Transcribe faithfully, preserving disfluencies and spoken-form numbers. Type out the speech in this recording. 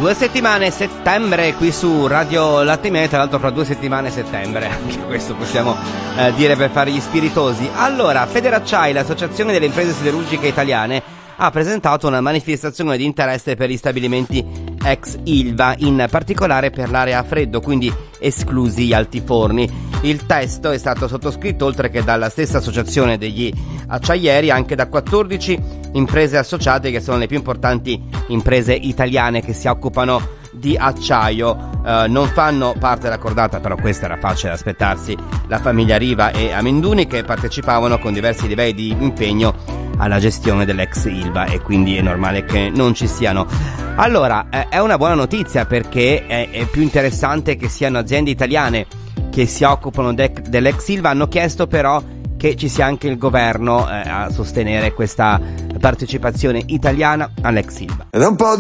Due settimane settembre qui su Radio Latte Miele, tra l'altro fra due settimane settembre, anche questo possiamo eh, dire per fare gli spiritosi. Allora, Federacciai, l'associazione delle imprese siderurgiche italiane, ha presentato una manifestazione di interesse per gli stabilimenti ex Ilva, in particolare per l'area a freddo, quindi esclusi gli altiforni. Il testo è stato sottoscritto, oltre che dalla stessa associazione degli acciaieri, anche da quattordici imprese associate, che sono le più importanti imprese italiane che si occupano di acciaio. Uh, non fanno parte della cordata, però questo era facile aspettarsi, la famiglia Riva e Amenduni, che partecipavano con diversi livelli di impegno alla gestione dell'ex Ilva, e quindi è normale che non ci siano. Allora, eh, è una buona notizia, perché è, è più interessante che siano aziende italiane che si occupano de- dell'ex Ilva. Hanno chiesto però che ci sia anche il governo eh, a sostenere questa partecipazione italiana all'ex Ilva. Ed un po' di